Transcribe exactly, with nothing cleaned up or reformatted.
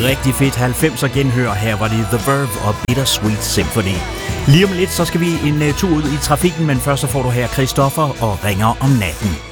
rigtig fedt halvfemser genhør. Her var det The Verve og Bittersweet Symphony. Lige om lidt, så skal vi en uh, tur ud i trafikken, men først så får du her Christoffer og Ringer om natten.